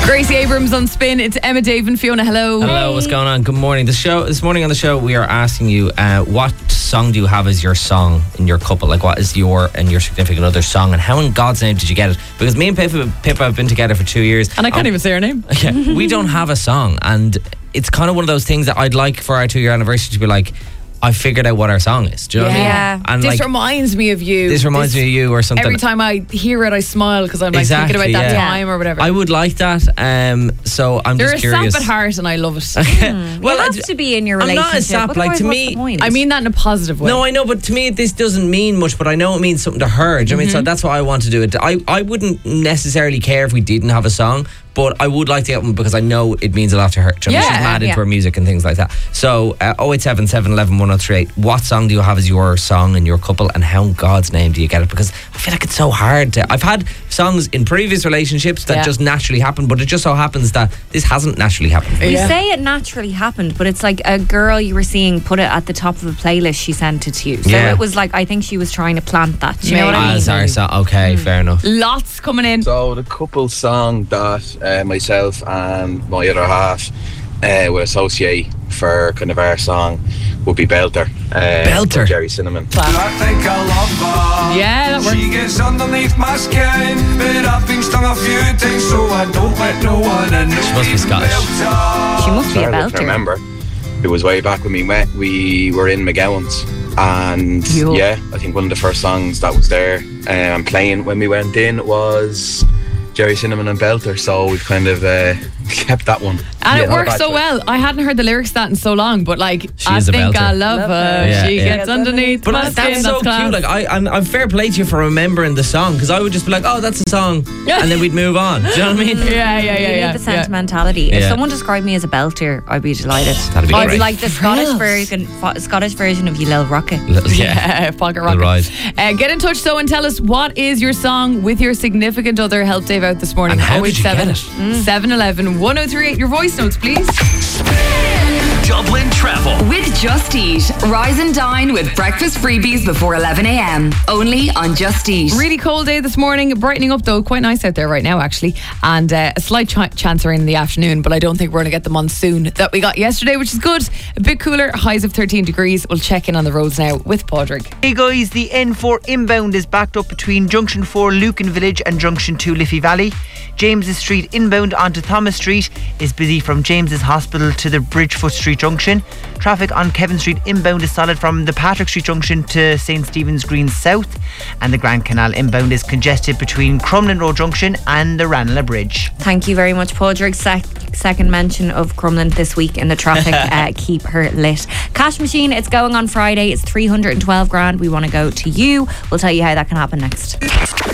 Gracie Abrams on Spin. It's Emma, Dave and Fiona. Hello. Hello, what's going on? Good morning. This morning on the show, we are asking you, what song do you have as your song in your couple? Like, what is your and your significant other's song, and how in God's name did you get it? Because me and Pippa have been together for 2 years. And I can't even say her name. Yeah, we don't have a song, and it's kind of one of those things that I'd like for our 2-year anniversary to be like, I figured out what our song is. Do you know what I mean? Yeah. And This like, reminds me of you. this reminds me of you or something. Every time I hear it, I smile because I'm like Exactly, thinking about that yeah. time or whatever. I would like that. So I'm They're just a curious. sap at heart and I love it. Well, it has to be in your I'm relationship. not a sap, like, otherwise to what's me- the point? I mean that in a positive way. No, I know, but to me this doesn't mean much, but I know it means something to her. Do you know what I mean? So that's why I want to do it. I wouldn't necessarily care if we didn't have a song, but I would like to get one because I know it means a lot to her. Do you know what I mean? Yeah, She's mad into yeah. her music and things like that. So 087 711 1038. What song do you have as your song in your couple, and how in God's name do you get it? Because I feel like it's so hard to. I've had songs in previous relationships that Yeah. just naturally happen, but it just so happens that this hasn't naturally happened. You Yeah. say it naturally happened, but it's like a girl you were seeing put it at the top of a playlist, she sent it to you. So Yeah. it was like, I think she was trying to plant that. Do you know what I mean? As our song. Okay, fair enough. Lots coming in. So the couple song that myself and my other half would associate for kind of our song would be Belter. Belter? by Jerry Cinnamon. I think I love her. Yeah, that works. She gets underneath my skin, but I've been stung a few times, so I don't let no one in. She must be Scottish. She must be a Sorry, I belter. remember. It was way back when we met. We were in McGowan's, and Yo. yeah, I think one of the first songs that was there playing when we went in was Jerry Cinnamon and Belter. So we've kind of kept that one. And Yeah, it not a works bad so choice. well. I hadn't heard the lyrics to that in so long, but like, I is a think belter. I love her. Yeah, She yeah. gets underneath But my that's skin. so class. cute. Like I'm fair play to you for remembering the song, because I would just be like, oh, that's a song, and then we'd move on. Do you know what I mean? Yeah. You Yeah. need the sentimentality. If Yeah. someone described me as a belter, I'd be delighted. That'd be I'd great. be like the Scottish version of You Lil Rocket. Yeah, Pocket Rocket. Right. Get in touch though and tell us what is your song with your significant other. Help Dave out this morning. And how did you get it? 711 1038. Your voice notes, please. Dublin Travel. With Just Eat. Rise and dine with breakfast freebies before 11 a.m. Only on Just Eat. Really cold day this morning, brightening up though, quite nice out there right now actually, and a slight chance of rain in the afternoon, but I don't think we're going to get the monsoon that we got yesterday, which is good. A bit cooler, highs of 13 degrees. We'll check in on the roads now with Padraig. Hey guys, the N4 inbound is backed up between Junction 4 Lucan Village and Junction 2 Liffey Valley. James's Street inbound onto Thomas Street is busy from James's Hospital to the Bridgefoot Street Junction. Traffic on Kevin Street inbound is solid from the Patrick Street Junction to St Stephen's Green South, and the Grand Canal inbound is congested between Crumlin Road Junction and the Ranelagh Bridge. Thank you very much, Padraig. Second mention of Crumlin this week in the traffic. Keep her lit. Cash Machine, it's going on Friday. It's 312 grand. We want to go to you. We'll tell you how that can happen next.